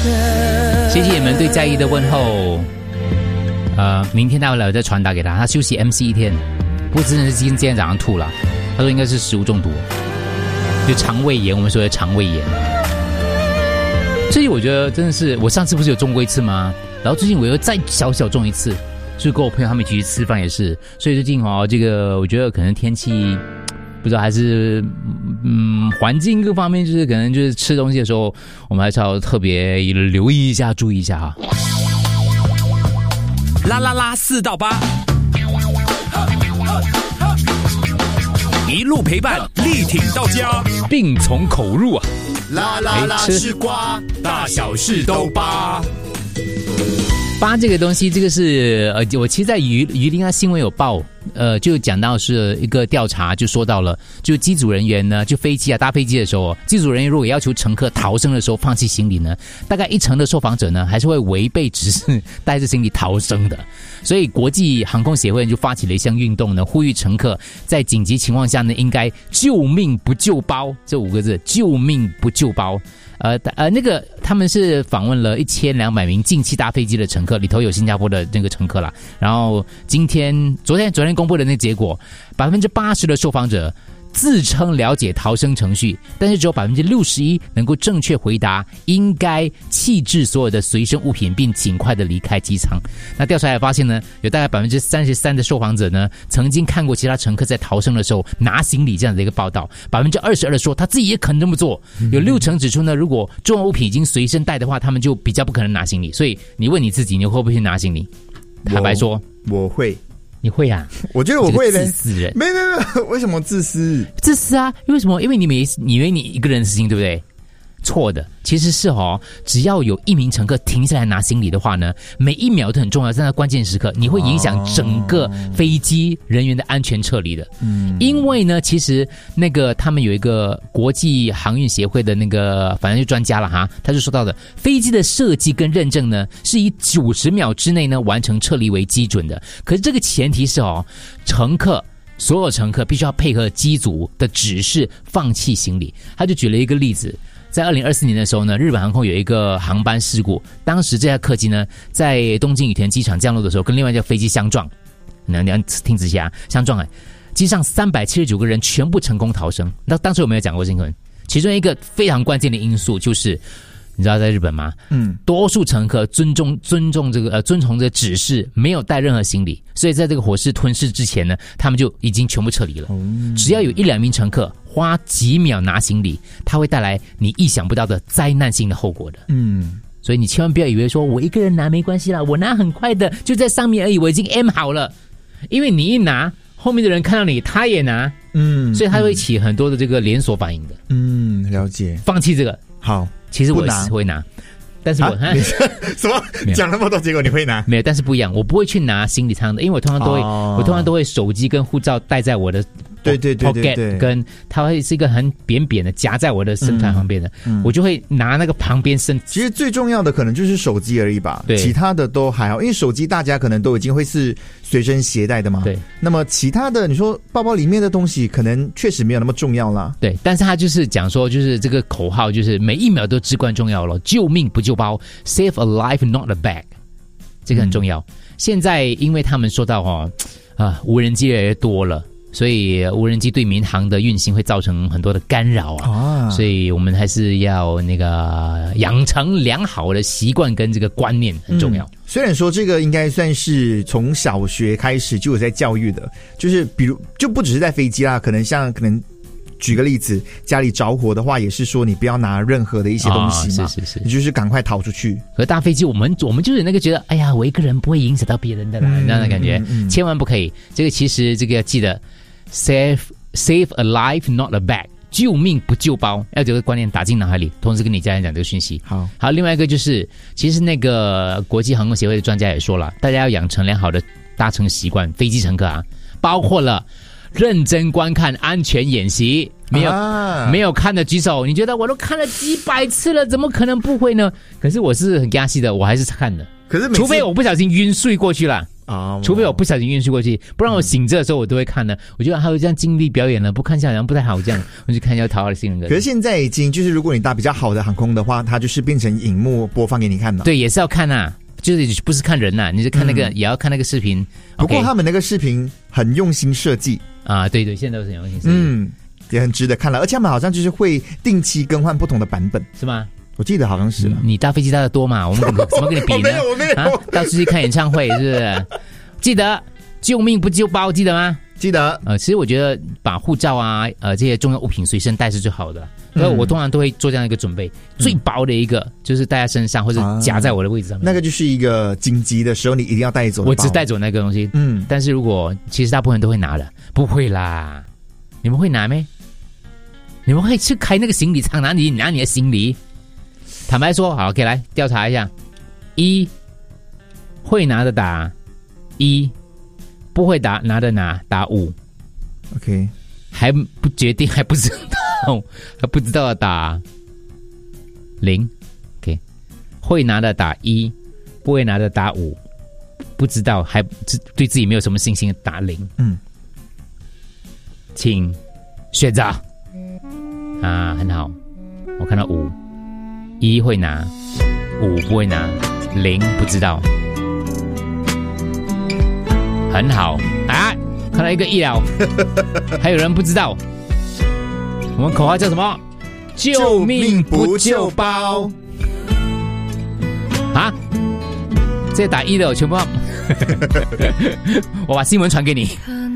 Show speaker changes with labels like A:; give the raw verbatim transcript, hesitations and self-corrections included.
A: 谢谢你们对嘉义的问候。呃，明天待会我再传达给他，他休息 M C 一天，不过真的是今天早上吐了，他说应该是食物中毒，就肠胃炎，我们说的肠胃炎。所以我觉得真的是，我上次不是有中过一次吗？然后最近我又再小小中一次，所以跟我朋友他们一起去吃饭也是。所以最近哦，这个我觉得可能天气不知道还是嗯环境各方面，就是可能就是吃东西的时候，我们还是要特别留意一下，注意一下哈。
B: 啦啦啦四到八，一路陪伴，力挺到家，
A: 病从口入啊！
B: 啦啦啦吃瓜，大小事都扒。
A: 扒这个东西，这个是呃，我其实在鱼鱼鳞啊新闻有报，呃，就讲到是一个调查，就说到了，就机组人员呢，就飞机啊搭飞机的时候，机组人员如果要求乘客逃生的时候放弃行李呢，大概一成的受访者呢还是会违背指示带着行李逃生的。所以国际航空协会就发起了一项运动呢，呼吁乘客在紧急情况下呢，应该救命不救包，这五个字，救命不救包。呃呃，那个他们是访问了一千两百名近期搭飞机的乘客，里头有新加坡的那个乘客啦。然后今天、昨天、昨天公布的那个结果，百分之八十的受访者自称了解逃生程序，但是只有百分之六十一能够正确回答应该弃置所有的随身物品，并尽快的离开机舱。那调查也发现呢，有大概百分之三十三的受访者呢，曾经看过其他乘客在逃生的时候拿行李这样的一个报道。百分之二十二的说他自己也可能这么做。有六成指出呢，如果重要物品已经随身带的话，他们就比较不可能拿行李。所以你问你自己，你会不会去拿行李？坦白说，
C: 我会。
A: 你会啊？
C: 我觉得我会的。
A: 自私人，
C: 没有没有没有，为什么自私？
A: 自私啊！为什么？因为你每你以为你一个人的事情，对不对？错的，其实是哦，只要有一名乘客停下来拿行李的话呢，每一秒都很重要，在那关键时刻，你会影响整个飞机人员的安全撤离的。嗯，因为呢，其实那个他们有一个国际航运协会的那个，反正就专家了哈，他就说到的，飞机的设计跟认证呢，是以九十秒之内呢完成撤离为基准的。可是这个前提是哦，乘客。所有乘客必须要配合机组的指示放弃行李。他就举了一个例子，在二零二四年的时候呢，日本航空有一个航班事故，当时这架客机呢在东京羽田机场降落的时候，跟另外一架飞机相撞。你要听仔细啊，相撞哎，机上三百七十九个人全部成功逃生。那当时有没有讲过新闻？其中一个非常关键的因素就是。你知道在日本吗？嗯，多数乘客尊重尊重这个呃遵从这个指示，没有带任何行李，所以在这个火势吞噬之前呢，他们就已经全部撤离了。嗯、只要有一两名乘客花几秒拿行李，它会带来你意想不到的灾难性的后果的。嗯，所以你千万不要以为说我一个人拿没关系啦，我拿很快的，就在上面而已，我已经 M 好了。因为你一拿，后面的人看到你，他也拿，嗯，所以他会起很多的这个连锁反应的。
C: 嗯，了解。
A: 放弃这个
C: 好。
A: 其实我是会拿，但是我、啊、
C: 什么讲那么多，结果你会拿？
A: 没有，但是不一样，我不会去拿行李舱的，因为我通常都会，哦、我通常都会手机跟护照带在我的。
C: 对对对对对，
A: 跟它会是一个很扁扁的夹在我的身材旁边的，嗯嗯、我就会拿那个旁边身。
C: 其实最重要的可能就是手机而已吧，对，其他的都还好，因为手机大家可能都已经会是随身携带的嘛。对，那么其他的你说包包里面的东西可能确实没有那么重要啦。
A: 对，但是他就是讲说，就是这个口号就是每一秒都至关重要了，救命不救包 ，Save a life not a bag， 这个很重要。嗯、现在因为他们说到哦，啊，无人机越来越多了。所以无人机对民航的运行会造成很多的干扰啊，啊所以我们还是要那个养成良好的习惯跟这个观念很重要。
C: 嗯、虽然说这个应该算是从小学开始就有在教育的，就是比如就不只是在飞机啦，可能像可能。举个例子，家里着火的话，也是说你不要拿任何的一些东西嘛，哦、是是是，你就是赶快逃出去。
A: 和搭飞机，我们我们就是那个觉得，哎呀，我一个人不会影响到别人的啦，嗯、那样的感觉，嗯嗯、千万不可以。这个其实这个要记得 ，save save a life not a bag， 救命不救包，要这个观念打进脑海里，同时跟你家人讲这个讯息。好，好，另外一个就是，其实那个国际航空协会的专家也说了，大家要养成良好的搭乘习惯，飞机乘客啊，包括了。认真观看安全演习，没有、啊、没有看的举手。你觉得我都看了几百次了，怎么可能不会呢？可是我是很压细的，我还是看的。
C: 可是
A: 除非我不小心晕睡过去了。
C: 啊，
A: 除非我不小心运输过去，不然我醒着的时候我都会看的。我觉得还有这样经历表演了，不看下好像不太好，这样我就看一下桃花的新闻。
C: 可是现在已经就是，如果你搭比较好的航空的话，它就是变成荧幕播放给你看了。
A: 对，也是要看啊，就是不是看人呐、啊，你是看那个、嗯、也要看那个视频。
C: 不过他们那个视频很用心设计
A: 啊，对对，现在都是很用心设计，
C: 嗯，也很值得看了。而且他们好像就是会定期更换不同的版本，
A: 是吗？
C: 我记得好像是了。
A: 你搭飞机搭的多嘛？我们怎么怎么跟你比呢？
C: 我没有，我没有。
A: 啊，到出去看演唱会是不是？记得救命不救包，记得吗？
C: 记得。
A: 呃，其实我觉得把护照啊，呃，这些重要物品随身带是最好的。所以我通常都会做这样一个准备，嗯、最薄的一个就是带在身上或者夹在我的位置上面、
C: 啊。那个就是一个紧急的时候你一定要带走的。
A: 我只带走那个东西。嗯，但是如果其实大部分人都会拿的，不会啦。你们会拿没？你们会去开那个行李舱拿你拿你的行李？坦白说，好 ，OK， 来调查一下：一会拿的打一，不会打拿的拿打五
C: ，OK，
A: 还不决定，还不知道，还不知道的打零 ，OK， 会拿的打一，不会拿的打五，不知道还对自己没有什么信心打零，嗯，请选择啊，很好，我看到五。一会拿，五不会拿，零不知道，很好啊！看到一个一了，还有人不知道。我们口号叫什么？救命不救包啊！这打一的我全部，我把新闻传给你。